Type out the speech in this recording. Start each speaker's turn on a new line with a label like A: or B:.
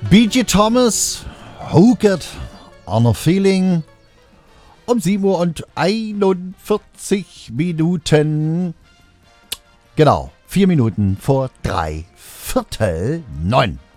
A: B.G. Thomas, Hooked on a Feeling, um 7:41 Minuten. Genau, 4 Minuten vor 8:45.